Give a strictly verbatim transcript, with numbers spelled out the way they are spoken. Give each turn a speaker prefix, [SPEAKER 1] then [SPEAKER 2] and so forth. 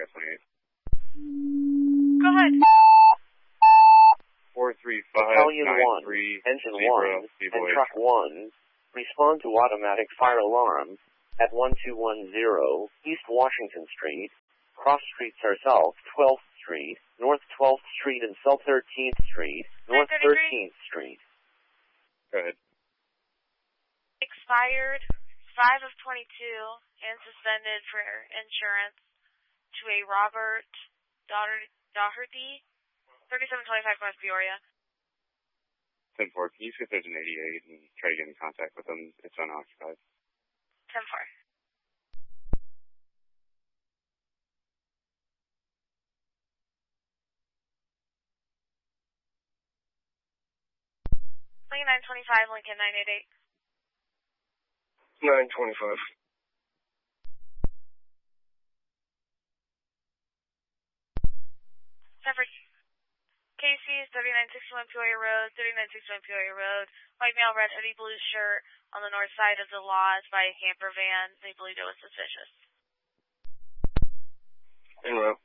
[SPEAKER 1] Peoria twenty-eight.
[SPEAKER 2] Go ahead.
[SPEAKER 1] four three five
[SPEAKER 3] Battalion
[SPEAKER 1] nine
[SPEAKER 3] one,
[SPEAKER 1] three,
[SPEAKER 3] Engine
[SPEAKER 1] zebra,
[SPEAKER 3] one,
[SPEAKER 1] zebra
[SPEAKER 3] and
[SPEAKER 1] H.
[SPEAKER 3] Truck one, respond to automatic fire alarm at one two one zero East Washington Street. Cross streets are South twelfth Street, North twelfth Street and South thirteenth Street, North thirteenth Street.
[SPEAKER 1] Go ahead.
[SPEAKER 2] Expired five of twenty-two and suspended for insurance to a Robert Doherty, thirty-seven twenty-five West Peoria.
[SPEAKER 1] ten four, can you skip those in eighty-eight and try to get in contact with them? It's unoccupied.
[SPEAKER 2] ten four. twenty-nine twenty-five, Lincoln nine eight eight.
[SPEAKER 4] nine twenty-five.
[SPEAKER 2] Separate. Casey's, thirty-nine sixty-one Peoria Road, thirty-nine sixty-one Peoria Road. White male, red hoodie, blue shirt on the north side of the lodge by a camper van. They believed it was suspicious.
[SPEAKER 4] En route.